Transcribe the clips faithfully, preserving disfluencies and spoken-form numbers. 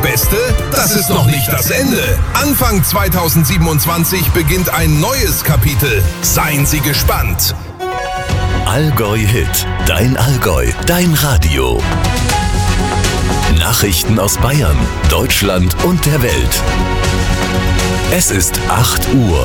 Beste? Das ist noch nicht das Ende. Anfang zweitausendsiebenundzwanzig beginnt ein neues Kapitel. Seien Sie gespannt. Allgäu Hit. Dein Allgäu. Dein Radio. Nachrichten aus Bayern, Deutschland und der Welt. Es ist acht Uhr.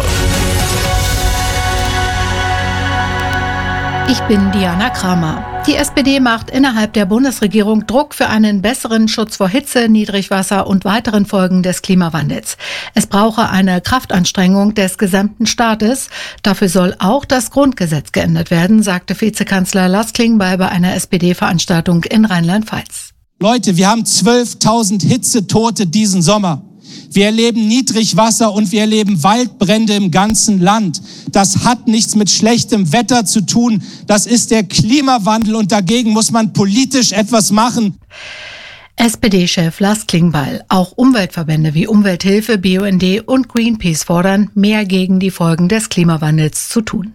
Ich bin Diana Kramer. Die S P D macht innerhalb der Bundesregierung Druck für einen besseren Schutz vor Hitze, Niedrigwasser und weiteren Folgen des Klimawandels. Es brauche eine Kraftanstrengung des gesamten Staates. Dafür soll auch das Grundgesetz geändert werden, sagte Vizekanzler Lars Klingbeil bei einer S P D-Veranstaltung in Rheinland-Pfalz. Leute, wir haben zwölftausend Hitzetote diesen Sommer. Wir erleben Niedrigwasser und wir erleben Waldbrände im ganzen Land. Das hat nichts mit schlechtem Wetter zu tun. Das ist der Klimawandel und dagegen muss man politisch etwas machen. S P D-Chef Lars Klingbeil. Auch Umweltverbände wie Umwelthilfe, B U N D und Greenpeace fordern, mehr gegen die Folgen des Klimawandels zu tun.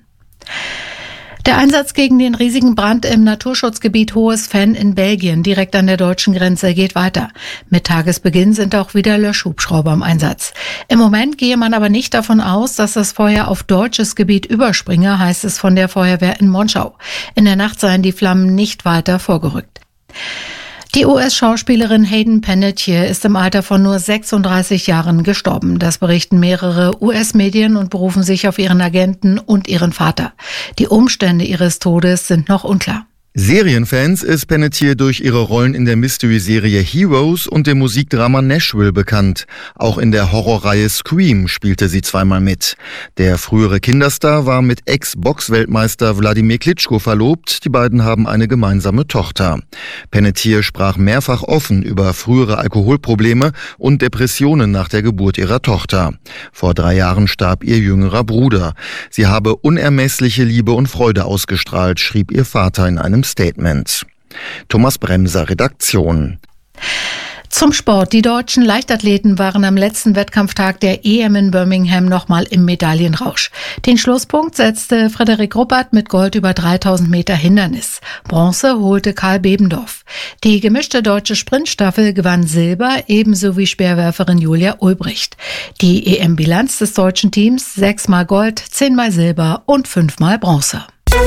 Der Einsatz gegen den riesigen Brand im Naturschutzgebiet Hohes Venn in Belgien, direkt an der deutschen Grenze, geht weiter. Mit Tagesbeginn sind auch wieder Löschhubschrauber im Einsatz. Im Moment gehe man aber nicht davon aus, dass das Feuer auf deutsches Gebiet überspringe, heißt es von der Feuerwehr in Monschau. In der Nacht seien die Flammen nicht weiter vorgerückt. Die U S-Schauspielerin Hayden Panettiere ist im Alter von nur sechsunddreißig Jahren gestorben. Das berichten mehrere U S-Medien und berufen sich auf ihren Agenten und ihren Vater. Die Umstände ihres Todes sind noch unklar. Serienfans ist Panettiere durch ihre Rollen in der Mystery-Serie Heroes und dem Musikdrama Nashville bekannt. Auch in der Horrorreihe Scream spielte sie zweimal mit. Der frühere Kinderstar war mit Ex-Box-Weltmeister Wladimir Klitschko verlobt. Die beiden haben eine gemeinsame Tochter. Panettiere sprach mehrfach offen über frühere Alkoholprobleme und Depressionen nach der Geburt ihrer Tochter. Vor drei Jahren starb ihr jüngerer Bruder. Sie habe unermessliche Liebe und Freude ausgestrahlt, schrieb ihr Vater in einem Statement. Thomas Bremser, Redaktion. Zum Sport. Die deutschen Leichtathleten waren am letzten Wettkampftag der E M in Birmingham nochmal im Medaillenrausch. Den Schlusspunkt setzte Frederik Ruppert mit Gold über dreitausend Meter Hindernis. Bronze holte Karl Bebendorf. Die gemischte deutsche Sprintstaffel gewann Silber, ebenso wie Speerwerferin Julia Ulbricht. Die E M-Bilanz des deutschen Teams: sechsmal Gold, zehnmal Silber und fünfmal Bronze.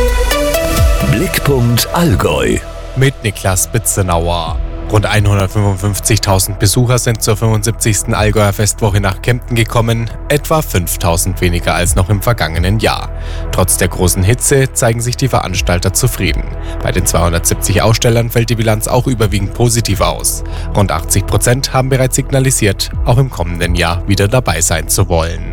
Blickpunkt Allgäu. Mit Niklas Bitzenauer. Rund hundertfünfundfünfzigtausend Besucher sind zur fünfundsiebzigsten Allgäuer Festwoche nach Kempten gekommen, etwa fünftausend weniger als noch im vergangenen Jahr. Trotz der großen Hitze zeigen sich die Veranstalter zufrieden. Bei den zweihundertsiebzig Ausstellern fällt die Bilanz auch überwiegend positiv aus. Rund achtzig Prozent haben bereits signalisiert, auch im kommenden Jahr wieder dabei sein zu wollen.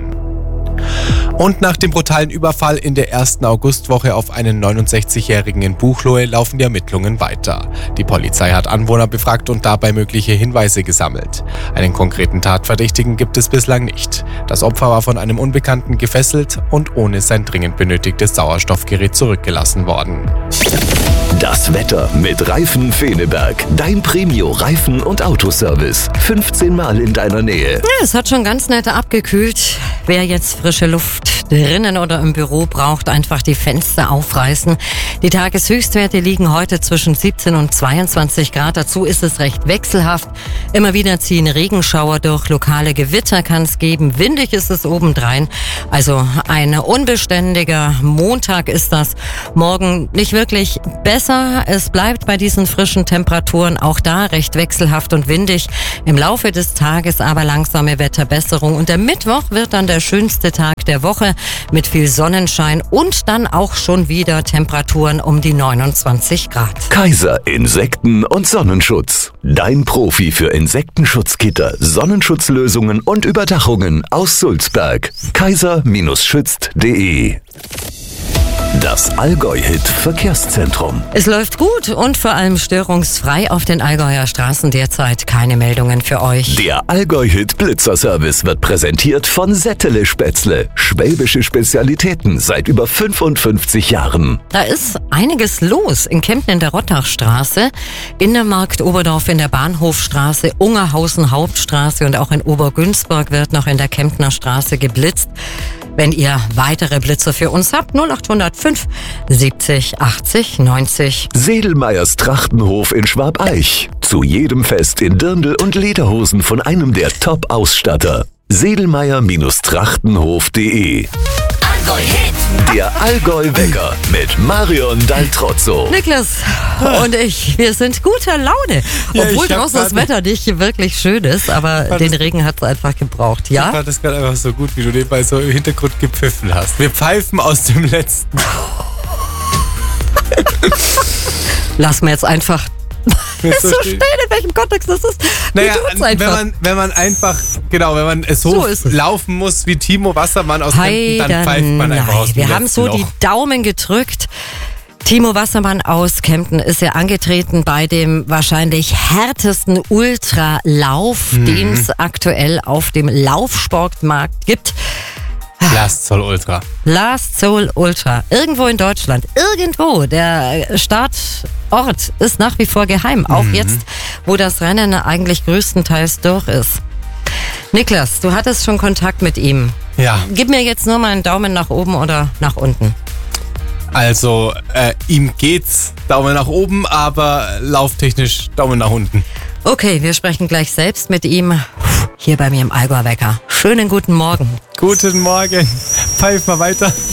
Und nach dem brutalen Überfall in der ersten Augustwoche auf einen neunundsechzigjährigen in Buchloe laufen die Ermittlungen weiter. Die Polizei hat Anwohner befragt und dabei mögliche Hinweise gesammelt. Einen konkreten Tatverdächtigen gibt es bislang nicht. Das Opfer war von einem Unbekannten gefesselt und ohne sein dringend benötigtes Sauerstoffgerät zurückgelassen worden. Das Wetter mit Reifen Feneberg. Dein Premio-Reifen- und Autoservice. fünfzehn Mal in deiner Nähe. Ja, es hat schon ganz nett abgekühlt. Wer jetzt frische Luft drinnen oder im Büro braucht, einfach die Fenster aufreißen. Die Tageshöchstwerte liegen heute zwischen siebzehn und zweiundzwanzig Grad. Dazu ist es recht wechselhaft. Immer wieder ziehen Regenschauer durch. Lokale Gewitter kann es geben. Windig ist es obendrein. Also ein unbeständiger Montag ist das. Morgen nicht wirklich besser. Es bleibt bei diesen frischen Temperaturen auch da recht wechselhaft und windig. Im Laufe des Tages aber langsame Wetterbesserung. Und der Mittwoch wird dann der schönste Tag der Woche mit viel Sonnenschein und dann auch schon wieder Temperaturen um die neunundzwanzig Grad. Kaiser Insekten- und Sonnenschutz. Dein Profi für Insektenschutzgitter, Sonnenschutzlösungen und Überdachungen aus Sulzberg. kaiser schützt punkt de. Das Allgäu-Hit-Verkehrszentrum. Es läuft gut und vor allem störungsfrei auf den Allgäuer Straßen derzeit. Keine Meldungen für euch. Der Allgäu-Hit-Blitzerservice wird präsentiert von Settele Spätzle. Schwäbische Spezialitäten seit über fünfundfünfzig Jahren. Da ist einiges los in Kempten in der Rottachstraße, Innermarkt Oberdorf in der Bahnhofstraße, Ungerhausen Hauptstraße und auch in Obergünzburg wird noch in der Kemptner Straße geblitzt. Wenn ihr weitere Blitze für uns habt, null acht null null fünf siebzig achtzig neunzig. Sedelmeyers Trachtenhof in Schwabeich. Zu jedem Fest in Dirndl und Lederhosen von einem der Top-Ausstatter. sedelmeyer Trachtenhof punkt de. Der Allgäu-Wecker mit Marion Daltrozzo. Niklas und ich, wir sind guter Laune. Ja, Obwohl ich hab draußen das grad- Wetter nicht wirklich schön ist, aber War den das- Regen hat es einfach gebraucht. Ich Ja? fand das gerade einfach so gut, wie du nebenbei so im Hintergrund gepfiffen hast. Wir pfeifen aus dem letzten. Lass mir jetzt einfach Mir so stehen, in welchem Kontext das ist. Naja, Wir tun's wenn einfach. man, wenn man einfach, genau, wenn man so, So ist es. laufen muss wie Timo Wassermann aus Kempten, dann Heider, pfeift man einfach nein. aus dem Wir haben letzten so Loch. die Daumen gedrückt. Timo Wassermann aus Kempten ist ja angetreten bei dem wahrscheinlich härtesten Ultralauf, Mhm. den es aktuell auf dem Laufsportmarkt gibt. Last Zoll Ultra. Last Soul Ultra. Irgendwo in Deutschland. Irgendwo. Der Startort ist nach wie vor geheim. Auch Mhm. jetzt, wo das Rennen eigentlich größtenteils durch ist. Niklas, du hattest schon Kontakt mit ihm. Ja, Gib mir jetzt nur mal einen Daumen nach oben oder nach unten. also äh, ihm geht's Daumen nach oben, aber lauftechnisch Daumen nach unten. Okay, wir sprechen gleich selbst mit ihm. Hier bei mir im Allgäu-Wecker. Schönen guten Morgen. Guten Morgen. Pfeif mal weiter.